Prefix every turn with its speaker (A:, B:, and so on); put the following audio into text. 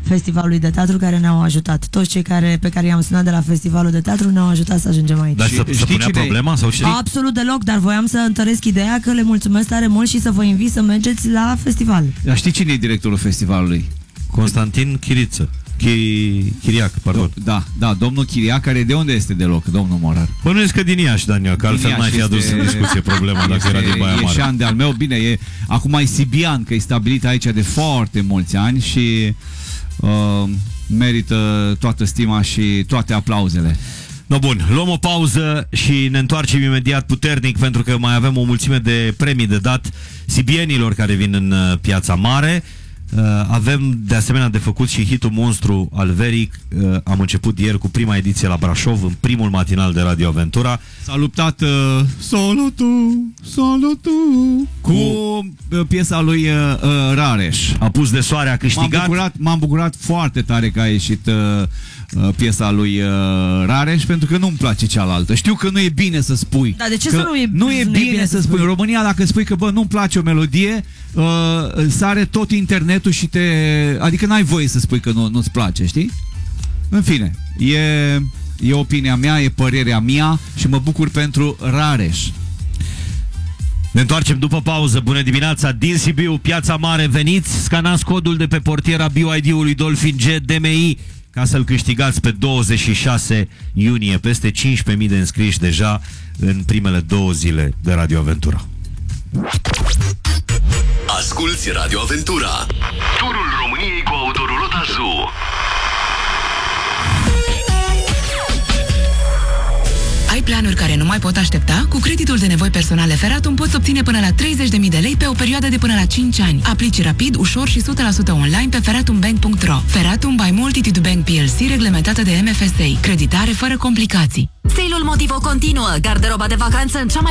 A: Festivalului de Teatru, care ne-au ajutat. Toți cei pe care i-am sunat de la Festivalul de Teatru ne-au ajutat să ajungem aici.
B: Dar să punea problema? Sau știi?
A: Absolut deloc, dar voiam să întăresc ideea că le mulțumesc tare mult și să vă invit să mergeți la festival.
C: Dar știi cine e directorul festivalului?
B: Constantin Chiriță. Chiriac, pardon.
C: Da, domnul Chiriac, care de unde este deloc, domnul Morar?
B: Bănuiesc că din Iași, Daniel, că altfel n-ai fi adus în discuție problema dacă era din Baia Mare.
C: E șan de-al meu, bine, acum e sibian, că e stabilit aici de foarte mulți ani și merită toată stima și toate aplauzele.
B: No, bun, luăm o pauză și ne întoarcem imediat puternic, pentru că mai avem o mulțime de premii de dat sibienilor care vin în Piața Mare. Avem de asemenea de făcut și hitul monstru al verii. Am început ieri cu prima ediție la Brașov, în primul matinal de Radio Aventura.
C: S-a luptat Solo tu cu piesa lui Rareș.
B: A pus de soare, a câștigat.
C: M-am bucurat foarte tare că a ieșit piesa lui Rareș, pentru că nu-mi place cealaltă. Știu că nu e bine să spui.
A: Dar de ce
C: să
A: nu e
C: bine să spui? În România, dacă spui că nu-mi place o melodie, sare tot internetul și adică n-ai voie să spui că nu-ți place, știi? În fine, e opinia mea, e părerea mea și mă bucur pentru Rareș.
B: Ne întoarcem după pauză. Bună dimineața din Sibiu, Piața Mare. Veniți, scanați codul de pe portiera BYD-ului Dolphin G DMI ca să-l câștigați pe 26 iunie. Peste 15.000 de înscriși deja în primele 2 zile de Radio Aventura.
D: Asculți Radio Aventura, turul României cu Autoroulot Azu.
E: Ai planuri care nu mai pot aștepta? Cu creditul de nevoi personale Feratum poți obține până la 30.000 de lei pe o perioadă de până la 5 ani. Aplici rapid, ușor și 100% online pe feratumbank.ro. Feratum by Multitude Bank PLC, reglementată de MFSA. Creditare fără complicații.
F: Sale-ul Motivo continuă. Garderoba de vacanță în cea mai